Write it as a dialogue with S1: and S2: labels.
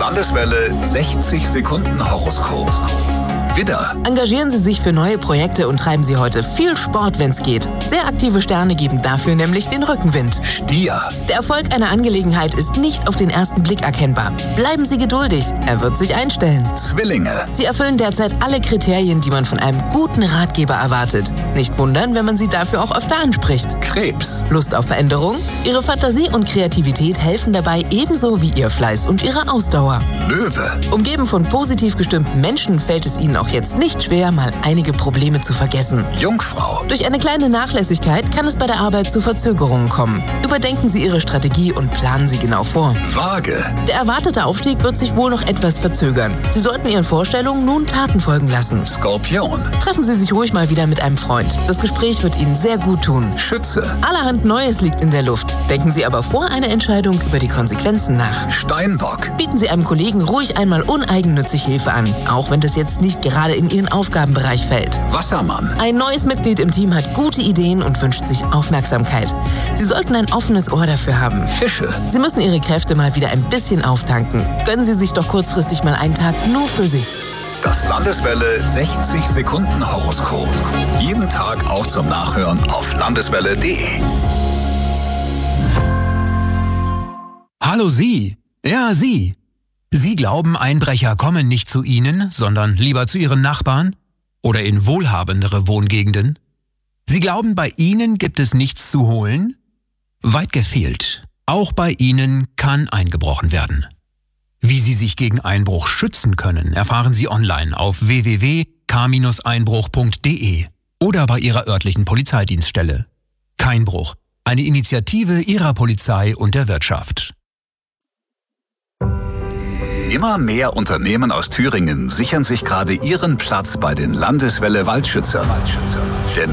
S1: Landeswelle 60 Sekunden Horoskop. Widder.
S2: Engagieren Sie sich für neue Projekte und treiben Sie heute viel Sport, wenn es geht. Sehr aktive Sterne geben dafür nämlich den Rückenwind.
S1: Stier.
S2: Der Erfolg einer Angelegenheit ist nicht auf den ersten Blick erkennbar. Bleiben Sie geduldig, er wird sich einstellen.
S1: Zwillinge.
S2: Sie erfüllen derzeit alle Kriterien, die man von einem guten Ratgeber erwartet. Nicht wundern, wenn man Sie dafür auch öfter anspricht.
S1: Krebs.
S2: Lust auf Veränderung? Ihre Fantasie und Kreativität helfen dabei ebenso wie Ihr Fleiß und Ihre Ausdauer.
S1: Löwe.
S2: Umgeben von positiv gestimmten Menschen fällt es Ihnen auch jetzt nicht schwer, mal einige Probleme zu vergessen.
S1: Jungfrau.
S2: Durch eine kleine Nachlässigkeit kann es bei der Arbeit zu Verzögerungen kommen. Überdenken Sie Ihre Strategie und planen Sie genau vor.
S1: Waage.
S2: Der erwartete Aufstieg wird sich wohl noch etwas verzögern. Sie sollten Ihren Vorstellungen nun Taten folgen lassen.
S1: Skorpion.
S2: Treffen Sie sich ruhig mal wieder mit einem Freund. Das Gespräch wird Ihnen sehr gut tun.
S1: Schütze.
S2: Allerhand Neues liegt in der Luft. Denken Sie aber vor einer Entscheidung über die Konsequenzen nach.
S1: Steinbock.
S2: Bieten Sie einem Kollegen ruhig einmal uneigennützig Hilfe an, auch wenn das jetzt nicht gerade in Ihren Aufgabenbereich fällt.
S1: Wassermann.
S2: Ein neues Mitglied im Team hat gute Ideen und wünscht sich Aufmerksamkeit. Sie sollten ein offenes Ohr dafür haben.
S1: Fische.
S2: Sie müssen Ihre Kräfte mal wieder ein bisschen auftanken. Gönnen Sie sich doch kurzfristig mal einen Tag nur für sich.
S1: Das Landeswelle 60 Sekunden Horoskop. Jeden Tag auch zum Nachhören auf landeswelle.de.
S3: Hallo Sie. Ja, Sie. Sie glauben, Einbrecher kommen nicht zu Ihnen, sondern lieber zu Ihren Nachbarn oder in wohlhabendere Wohngegenden? Sie glauben, bei Ihnen gibt es nichts zu holen? Weit gefehlt. Auch bei Ihnen kann eingebrochen werden. Wie Sie sich gegen Einbruch schützen können, erfahren Sie online auf www.k-einbruch.de oder bei Ihrer örtlichen Polizeidienststelle. Keinbruch, eine Initiative Ihrer Polizei und der Wirtschaft.
S1: Immer mehr Unternehmen aus Thüringen sichern sich gerade ihren Platz bei den Landeswelle Waldschützern. Denn